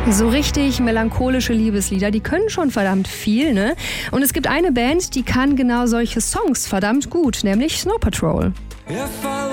So richtig melancholische Liebeslieder, die können schon verdammt viel, ne? Und es gibt eine Band, die kann genau solche Songs verdammt gut, nämlich Snow Patrol.